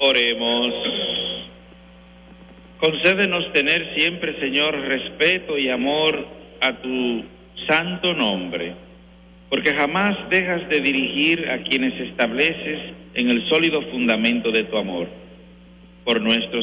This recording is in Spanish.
Oremos. Concédenos tener siempre, Señor, respeto y amor a tu santo nombre, porque jamás dejas de dirigir a quienes estableces en el sólido fundamento de tu amor. Por nuestro